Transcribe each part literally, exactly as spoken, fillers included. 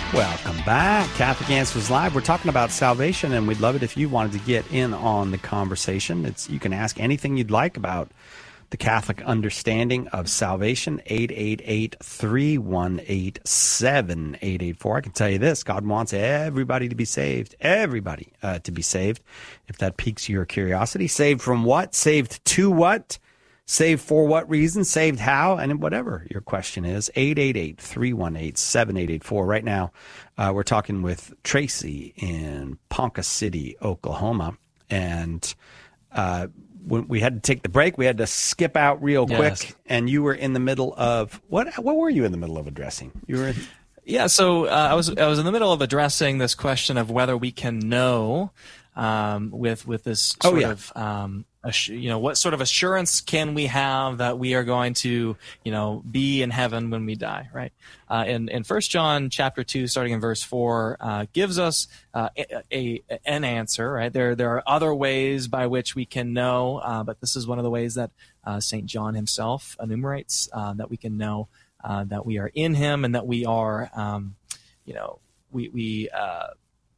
Welcome back. Catholic Answers Live. We're talking about salvation, and we'd love it if you wanted to get in on the conversation. It's, you can ask anything you'd like about the Catholic understanding of salvation. eight eight eight, three one eight, seven eight eight four. I can tell you this, God wants everybody to be saved. Everybody uh, to be saved, if that piques your curiosity. Saved from what? Saved to what? Saved for what reason? Saved how? And whatever your question is, eight eight eight, three one eight, seven eight eight four. Right now, uh, we're talking with Tracy in Ponca City, Oklahoma. And uh, when we had to take the break, we had to skip out real yes. quick. And you were in the middle of, what What were you in the middle of addressing? You were in... Yeah, so uh, I was I was in the middle of addressing this question of whether we can know um, with with this sort oh, yeah. of um, you know, what sort of assurance can we have that we are going to, you know, be in heaven when we die, right? Uh, and in First John chapter two, starting in verse four, uh, gives us uh, a, a an answer, right? There there are other ways by which we can know, uh, but this is one of the ways that uh, Saint John himself enumerates uh, that we can know uh, that we are in Him and that we are, um, you know, we we uh,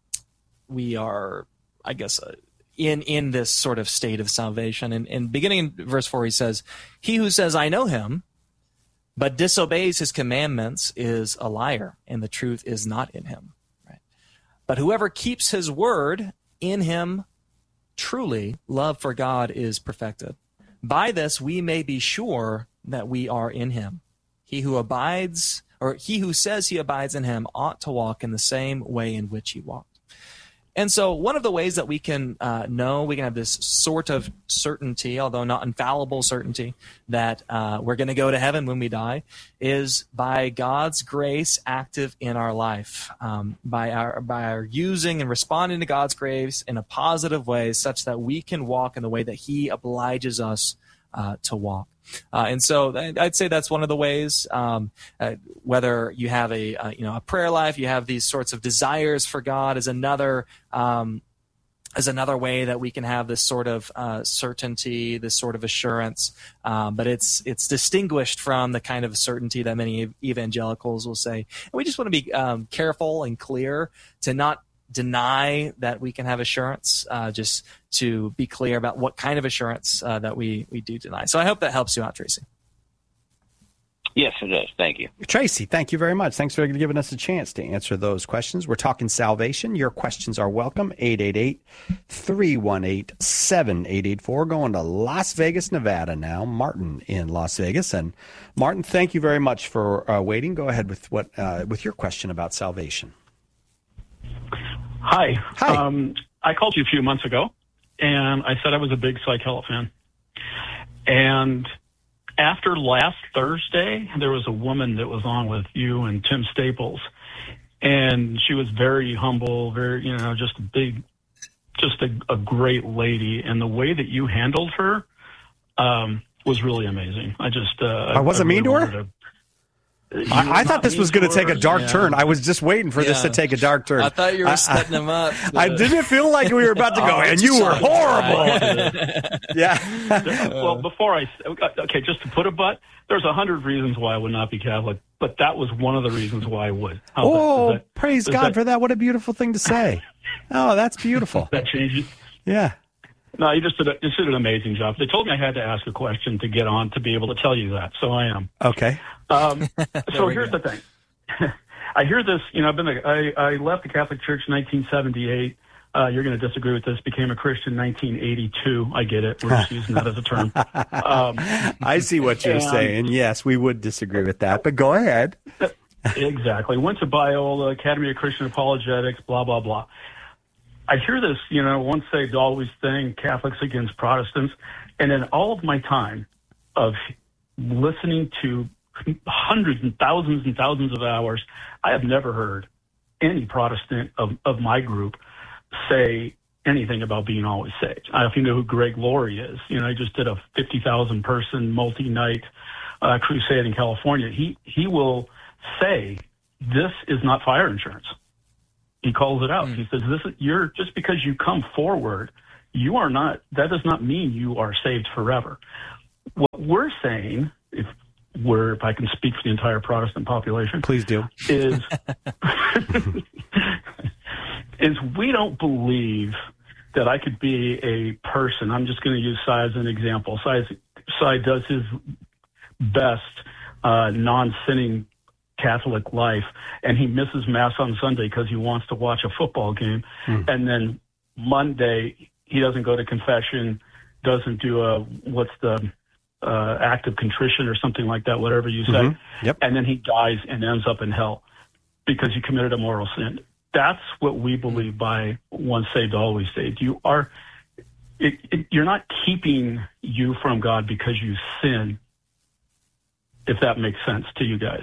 we are, I guess. Uh, in in this sort of state of salvation. And, and beginning in verse four, he says, "He who says, 'I know him,' but disobeys his commandments is a liar, and the truth is not in him. Right? But whoever keeps his word, in him truly love for God is perfected. By this we may be sure that we are in him. He who abides, or he who says he abides in him ought to walk in the same way in which he walked." And so one of the ways that we can uh, know, we can have this sort of certainty, although not infallible certainty, that uh, we're going to go to heaven when we die, is by God's grace active in our life, um, by our by our using and responding to God's grace in a positive way such that we can walk in the way that He obliges us uh, to walk. Uh, and so I'd say that's one of the ways, um, uh, whether you have a, uh, you know, a prayer life, you have these sorts of desires for God is another, um, is another way that we can have this sort of uh, certainty, this sort of assurance. Um, but it's, it's distinguished from the kind of certainty that many evangelicals will say. And we just want to be um, careful and clear to not deny that we can have assurance, uh, just to be clear about what kind of assurance uh, that we, we do deny. So I hope that helps you out, Tracy. Yes, it does. Thank you. Tracy, thank you very much. Thanks for giving us a chance to answer those questions. We're talking salvation. Your questions are welcome. eight eight eight, three one eight, seven eight eight four. Going to Las Vegas, Nevada now. Martin in Las Vegas. And Martin, thank you very much for uh, waiting. Go ahead with what uh, with your question about salvation. Hi. Hi. Um, I called you a few months ago, and I said I was a big Psychedelic fan. And after last Thursday, there was a woman that was on with you and Tim Staples, and she was very humble, very, you know, just a big, just a, a great lady. And the way that you handled her um, was really amazing. I just... Uh, I wasn't I really mean to her? to, I, I thought this was going to take a dark yeah. turn. I was just waiting for yeah. this to take a dark turn. I thought you were setting him up. To... I didn't feel like we were about to go, oh, and you were horrible. yeah. Well, before I, okay, just to put a but, there's a hundred reasons why I would not be Catholic, but that was one of the reasons why I would. How's oh, that, praise God that, for that. What a beautiful thing to say. Oh, that's beautiful. That changes. Yeah. No, you just did, a, you did an amazing job. They told me I had to ask a question to get on to be able to tell you that, so I am. Okay. Um, so here's go. the thing. I hear this, you know, I've been, a, I, I left the Catholic Church in nineteen seventy-eight. Uh, you're going to disagree with this. Became a Christian in nineteen eighty-two. I get it. We're just using that as a term. Um, I see what you're and, saying. Yes, we would disagree with that, but go ahead. Exactly. Went to Biola, Academy of Christian Apologetics, blah, blah, blah. I hear this, you know, once saved, always thing, Catholics against Protestants. And in all of my time of listening to hundreds and thousands and thousands of hours, I have never heard any Protestant of, of my group say anything about being always saved. I don't know if you know who Greg Laurie is. You know, he just did a fifty thousand person multi-night uh, crusade in California. He, he will say, this is not fire insurance. He calls it out. Mm. He says, "This is, you're just because you come forward, you are not. That does not mean you are saved forever." What we're saying, if we're, if I can speak for the entire Protestant population, please do, is don't believe that I could be a person. I'm just going to use Cy as an example. Cy, Cy does his best uh, non-sinning Catholic life, and he misses Mass on Sunday because he wants to watch a football game. Mm. And then Monday, he doesn't go to confession, doesn't do a, what's the uh, act of contrition or something like that, whatever you say. Mm-hmm. Yep. And then he dies and ends up in hell because he committed a mortal sin. That's what we believe by once saved, always saved. You are, it, it, you're not keeping you from God because you sin, if that makes sense to you guys.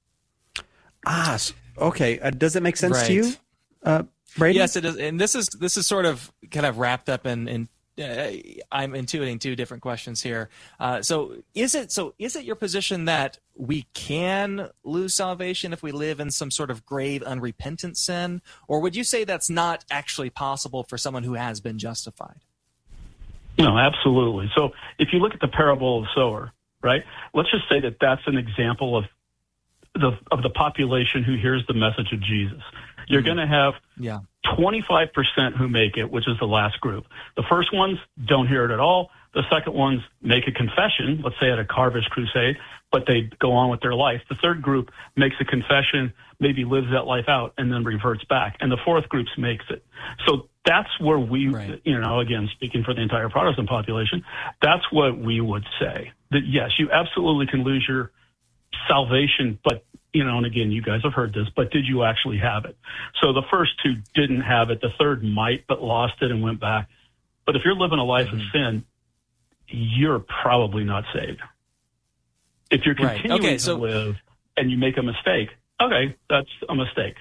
Ah, okay. Uh, does it make sense right. to you, uh, Brady? Yes, it is. And this is this is sort of kind of wrapped up in. in uh, I'm intuiting two different questions here. Uh, so is it so? Is it your position that we can lose salvation if we live in some sort of grave, unrepentant sin, or would you say that's not actually possible for someone who has been justified? No, absolutely. So if you look at the parable of the sower, right? Let's just say that that's an example of the of the population who hears the message of Jesus. You're mm-hmm. going to have yeah. twenty-five percent who make it, which is the last group. The first ones don't hear it at all. The second ones make a confession, let's say at a Carvist crusade, but they go on with their life. The third group makes a confession, maybe lives that life out, and then reverts back. And the fourth group makes it. So that's where we, right. you know, again, speaking for the entire Protestant population, that's what we would say. That, yes, you absolutely can lose your salvation, but, you know, and again, you guys have heard this, but did you actually have it? So the first two didn't have it. The third might, but lost it and went back. But if you're living a life mm-hmm. of sin, you're probably not saved. If you're continuing right. okay, to so, live and you make a mistake, okay, that's a mistake.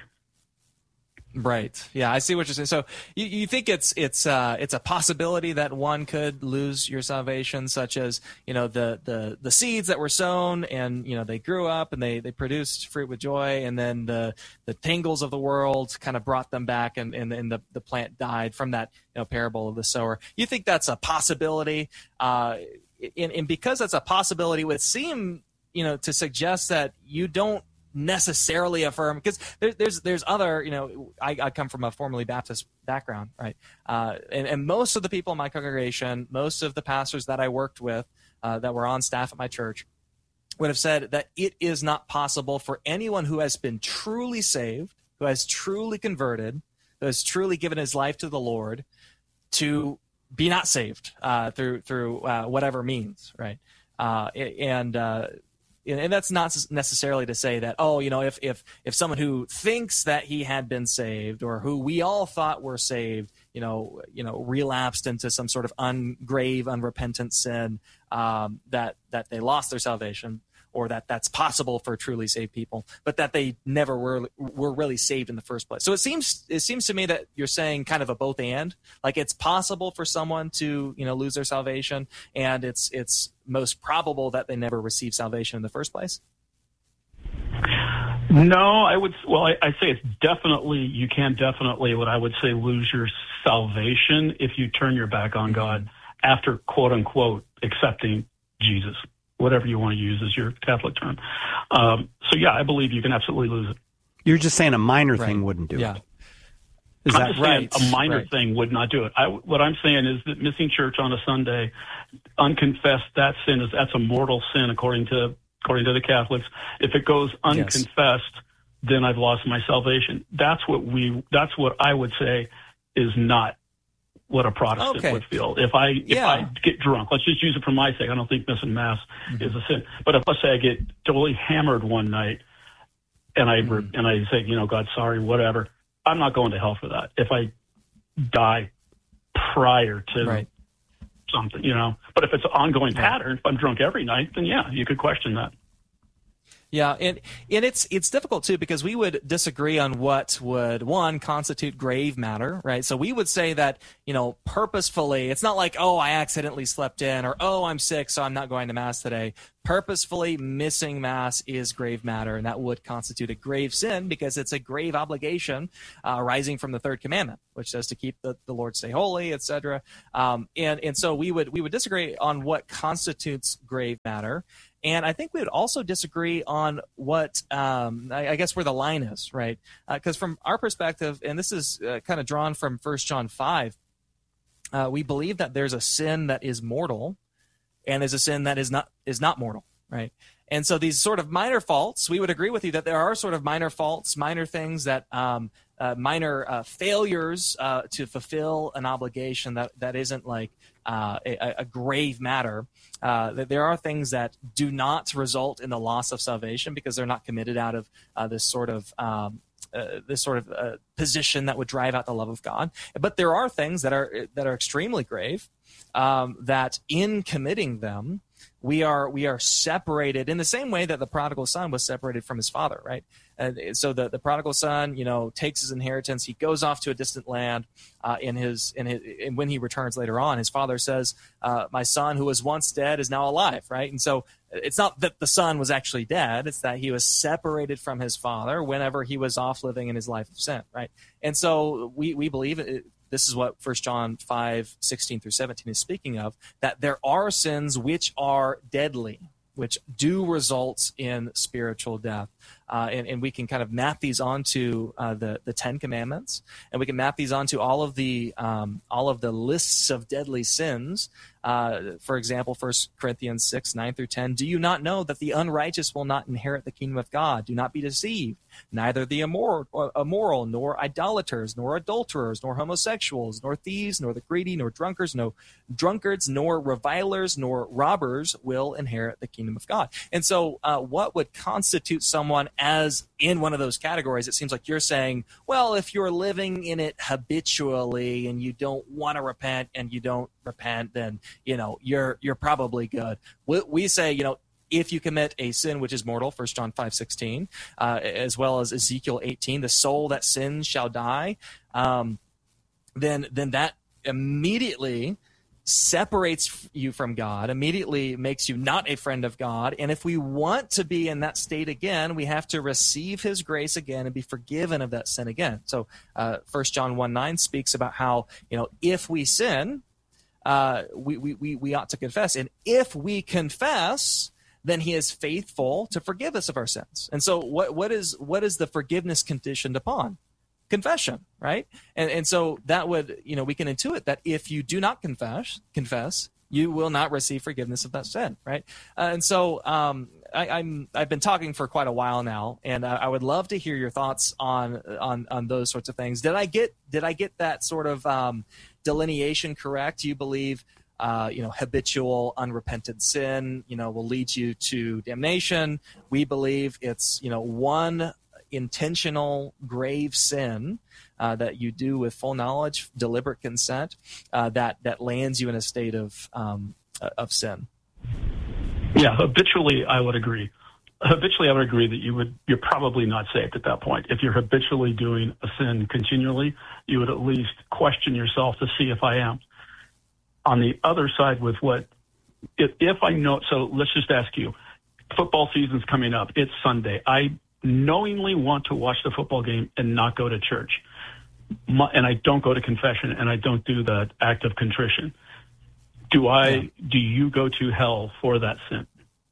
Right. Yeah, I see what you're saying. So you, you think it's it's uh, it's a possibility that one could lose your salvation, such as, you know, the, the, the seeds that were sown and, you know, they grew up and they, they produced fruit with joy, and then the, the tangles of the world kind of brought them back, and, and, and the, the plant died from that, you know, parable of the sower. You think that's a possibility? Uh, and, and because that's a possibility, it would seem, you know, to suggest that you don't necessarily affirm, because there, there's there's other, you know, I, I come from a formerly Baptist background, right? Uh, and, and most of the people in my congregation, most of the pastors that I worked with uh, that were on staff at my church would have said that it is not possible for anyone who has been truly saved, who has truly converted, who has truly given his life to the Lord, to be not saved uh, through through uh, whatever means, right? Uh, and uh, And that's not necessarily to say that, oh, you know, if, if, if someone who thinks that he had been saved, or who we all thought were saved, you know, you know, relapsed into some sort of ungrave, unrepentant sin, um, that, that they lost their salvation, or that that's possible for truly saved people, but that they never were were really saved in the first place. So it seems it seems to me that you're saying kind of a both and, like it's possible for someone to, you know, lose their salvation, and it's it's most probable that they never receive salvation in the first place. No, I would, well, I, I say it's definitely, you can definitely, what I would say, lose your salvation if you turn your back on God after, quote unquote, accepting Jesus. Whatever you want to use as your Catholic term. Um, so, yeah, I believe you can absolutely lose it. You're just saying a minor right. thing wouldn't do yeah. it. Is I'm that just right? saying a minor right. thing would not do it. I, what I'm saying is that missing church on a Sunday, unconfessed, that sin is that's a mortal sin according to according to the Catholics. If it goes unconfessed, yes. then I've lost my salvation. That's what we. That's what I would say is not what a Protestant okay. would feel. If I if yeah. I get drunk, let's just use it for my sake. I don't think missing Mass mm-hmm. is a sin. But if let's say I get totally hammered one night and I mm-hmm. and I say, you know, God, sorry, whatever, I'm not going to hell for that. If I die prior to right. something, you know. But if it's an ongoing right. pattern, if I'm drunk every night, then yeah, you could question that. Yeah, and and it's it's difficult too, because we would disagree on what would, one, constitute grave matter, right? So we would say that, you know, purposefully, it's not like, oh, I accidentally slept in, or oh, I'm sick, so I'm not going to Mass today. Purposefully missing Mass is grave matter, and that would constitute a grave sin, because it's a grave obligation uh, arising from the third commandment, which says to keep the, the Lord's Day holy, et cetera. Um, and and so we would we would disagree on what constitutes grave matter. And I think we would also disagree on what, um, I, I guess, where the line is, right? Because uh, from our perspective, and this is uh, kind of drawn from First John five, uh, we believe that there's a sin that is mortal, and there's a sin that is not is not mortal, right? And so these sort of minor faults, we would agree with you that there are sort of minor faults, minor things that, um, uh, minor uh, failures uh, to fulfill an obligation that, that isn't like uh, a, a grave matter. Uh, that there are things that do not result in the loss of salvation because they're not committed out of uh, this sort of um, uh, this sort of uh, position that would drive out the love of God. But there are things that are that are extremely grave um, that in committing them, we are we are separated in the same way that the prodigal son was separated from his father, right? And so the, the prodigal son, you know, takes his inheritance. He goes off to a distant land. Uh, in his in his and when he returns later on, his father says, uh, "My son, who was once dead, is now alive." Right? And so it's not that the son was actually dead; it's that he was separated from his father whenever he was off living in his life of sin. Right? And so we we believe it. This is what First John five, sixteen through seventeen is speaking of, that there are sins which are deadly, which do result in spiritual death. Uh, and, and we can kind of map these onto uh, the, the Ten Commandments, and we can map these onto all of the um, all of the lists of deadly sins. Uh, for example, First Corinthians six, nine through ten, do you not know that the unrighteous will not inherit the kingdom of God? Do not be deceived. Neither the immoral, immoral, nor idolaters, nor adulterers, nor homosexuals, nor thieves, nor the greedy, nor drunkards, no drunkards, nor revilers, nor robbers will inherit the kingdom of God. And so uh, what would constitute someone as in one of those categories? It seems like you're saying, well, if you're living in it habitually and you don't want to repent and you don't repent, then, you know, you're you're probably good. We, we say, you know, if you commit a sin which is mortal, First John five sixteen, uh, as well as Ezekiel eighteen, the soul that sins shall die, um, then then that immediately separates you from God, immediately makes you not a friend of God. And if we want to be in that state again, we have to receive his grace again and be forgiven of that sin again. So uh, First John one nine speaks about how, you know, if we sin, uh, we, we, we, we ought to confess. And if we confess, then he is faithful to forgive us of our sins. And so what what is what is the forgiveness conditioned upon? Confession, right? And and so that would, you know, we can intuit that if you do not confess, confess, you will not receive forgiveness of that sin, right? Uh, and so um, I, I'm I've been talking for quite a while now, and I, I would love to hear your thoughts on on on those sorts of things. Did I get did I get that sort of um, delineation correct? Do you believe Uh, you know, habitual, unrepented sin, you know, will lead you to damnation? We believe it's, you know, one intentional grave sin uh, that you do with full knowledge, deliberate consent, uh, that that lands you in a state of um, of sin. Yeah, habitually, I would agree. Habitually, I would agree that you would you're probably not saved at that point. If you're habitually doing a sin continually, you would at least question yourself to see if I am. On the other side, with what, if, if I know, so let's just ask you, football season's coming up. It's Sunday. I knowingly want to watch the football game and not go to church. My, and I don't go to confession, and I don't do the act of contrition. Do I, yeah. do you go to hell for that sin?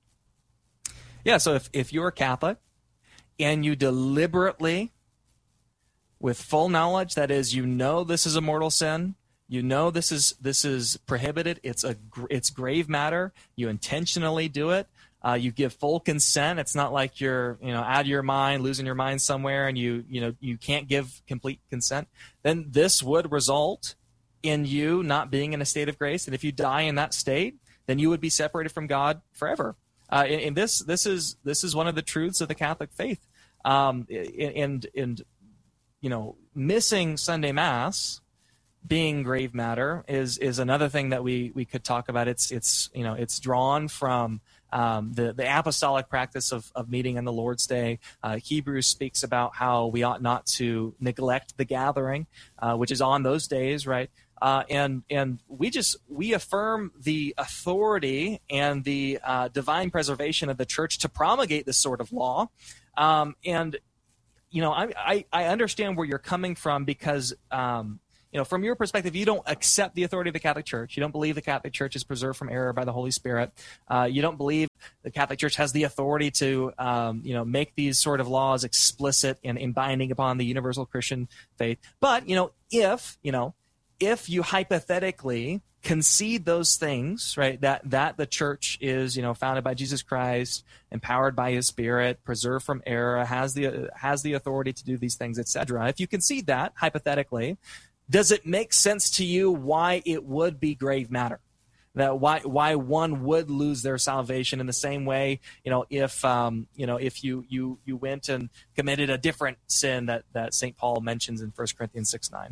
Yeah, so if, if you're Catholic and you deliberately, with full knowledge, that is, you know this is a mortal sin, you know this is this is prohibited. It's a it's grave matter. You intentionally do it. Uh, you give full consent. It's not like you're you know out of your mind, losing your mind somewhere, and you you know you can't give complete consent. Then this would result in you not being in a state of grace. And if you die in that state, then you would be separated from God forever. Uh, and, and this this is this is one of the truths of the Catholic faith. Um, and and you know missing Sunday Mass being grave matter is is another thing that we we could talk about. It's it's you know it's drawn from um, the the apostolic practice of of meeting on the Lord's Day. Uh, Hebrews speaks about how we ought not to neglect the gathering, uh, which is on those days, right? Uh, and and we just we affirm the authority and the uh, divine preservation of the church to promulgate this sort of law, um, and you know I, I I understand where you're coming from because. Um, you know, from your perspective, you don't accept the authority of the Catholic Church. You don't believe the Catholic Church is preserved from error by the Holy Spirit. Uh, you don't believe the Catholic Church has the authority to, um, you know, make these sort of laws explicit and, and binding upon the universal Christian faith. But, you know, if, you know, if you hypothetically concede those things, right, that that the church is, you know, founded by Jesus Christ, empowered by his Spirit, preserved from error, has the has the authority to do these things, et cetera. If you concede that, hypothetically, does it make sense to you why it would be grave matter? That why why one would lose their salvation in the same way, you know, if um, you know, if you you you went and committed a different sin that that Saint Paul mentions in First Corinthians six nine?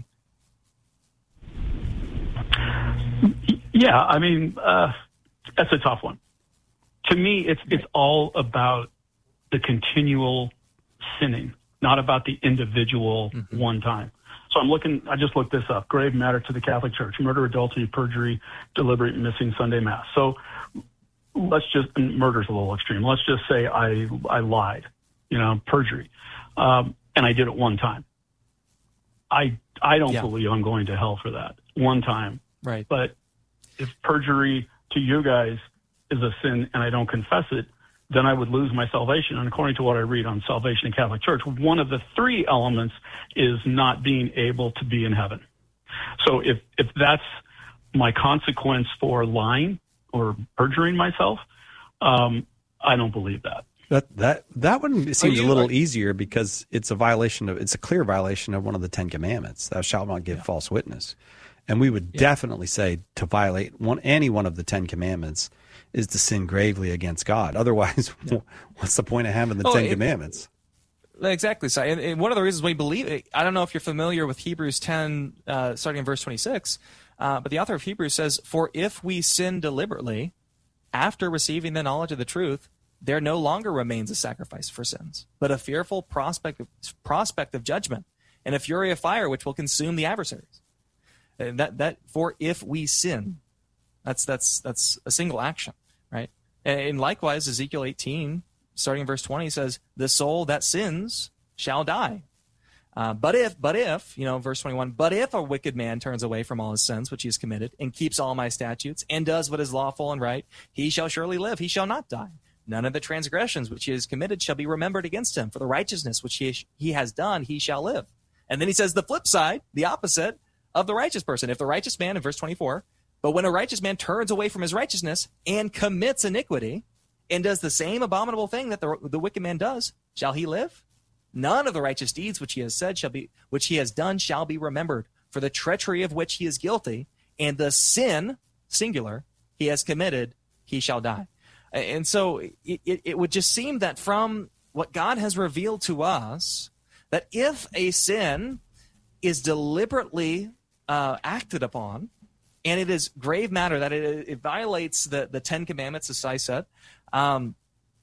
Yeah, I mean, uh, that's a tough one. To me, it's it's all about the continual sinning, not about the individual mm-hmm. one time. So I'm looking, I just looked this up, grave matter to the Catholic Church, murder, adultery, perjury, deliberate missing Sunday Mass. So let's just, murder's a little extreme. Let's just say I I lied, you know, perjury, um, and I did it one time. I I don't yeah. believe I'm going to hell for that one time. Right. But if perjury to you guys is a sin and I don't confess it, then I would lose my salvation. And according to what I read on Salvation in Catholic Church, one of the three elements is not being able to be in heaven. So if, if that's my consequence for lying or perjuring myself, um, I don't believe that. That that that one seems you, a little easier because it's a violation of it's a clear violation of one of the Ten Commandments. Thou shalt not give yeah. false witness. And we would yeah. definitely say to violate one, any one of the Ten Commandments is to sin gravely against God. Otherwise, yeah. what's the point of having the oh, Ten it, Commandments? Exactly. So, and, and one of the reasons we believe it, I don't know if you're familiar with Hebrews ten, uh, starting in verse twenty-six, uh, but the author of Hebrews says, "For if we sin deliberately, after receiving the knowledge of the truth, there no longer remains a sacrifice for sins, but a fearful prospect of, prospect of judgment and a fury of fire which will consume the adversaries." And that that for if we sin, that's that's that's a single action, right? And, and likewise, Ezekiel eighteen, starting in verse twenty, says, "The soul that sins shall die." Uh, but if, but if, you know, verse twenty-one, "But if a wicked man turns away from all his sins which he has committed, and keeps all my statutes, and does what is lawful and right, he shall surely live; he shall not die. None of the transgressions which he has committed shall be remembered against him. For the righteousness which he he has done, he shall live." And then he says the flip side, the opposite of the righteous person. If the righteous man, in verse twenty-four, "But when a righteous man turns away from his righteousness and commits iniquity and does the same abominable thing that the, the wicked man does, shall he live? None of the righteous deeds which he has said shall be, which he has done shall be remembered, for the treachery of which he is guilty and the sin, singular, he has committed, he shall die." And so it, it, it would just seem that from what God has revealed to us, that if a sin is deliberately Uh, acted upon, and it is grave matter, that it, it violates the, the Ten Commandments, as I said, um,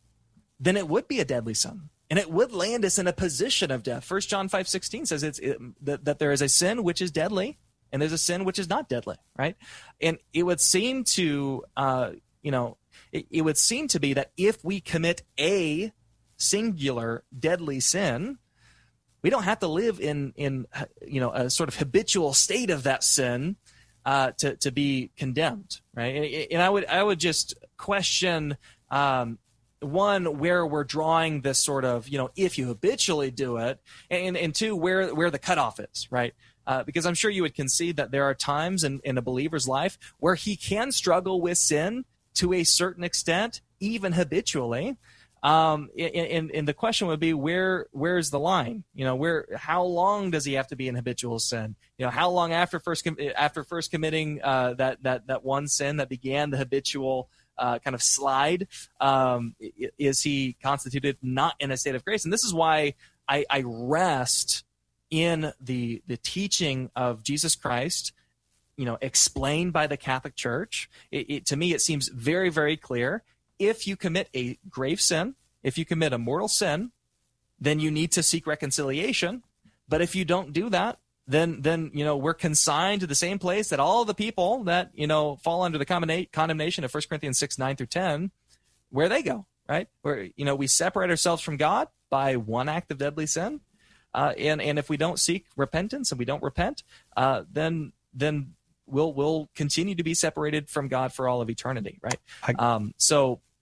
then it would be a deadly sin, and it would land us in a position of death. First John five sixteen says it's it, that, that there is a sin which is deadly, and there's a sin which is not deadly, right? And it would seem to, uh, you know, it, it would seem to be that if we commit a singular deadly sin, we don't have to live in, in you know, a sort of habitual state of that sin uh, to to be condemned, right? And, and I would I would just question um, one, where we're drawing this sort of, you know, if you habitually do it, and and two, where where the cutoff is, right? Uh, because I'm sure you would concede that there are times in, in a believer's life where he can struggle with sin to a certain extent, even habitually. Um, and, and the question would be, where, where's the line? You know, where, how long does he have to be in habitual sin? You know, how long after first, after first committing, uh, that, that, that one sin that began the habitual, uh, kind of slide, um, is he constituted not in a state of grace? And this is why I, I rest in the, the teaching of Jesus Christ, you know, explained by the Catholic Church. It, it, to me, it seems very, very clear. If you commit a grave sin, if you commit a mortal sin, then you need to seek reconciliation. But if you don't do that, then, then you know, we're consigned to the same place that all the people that, you know, fall under the condemnation of First Corinthians six, nine through ten, where they go, right? Where, you know, we separate ourselves from God by one act of deadly sin. Uh, and and if we don't seek repentance and we don't repent, uh, then then we'll we'll continue to be separated from God for all of eternity, right? I, um, so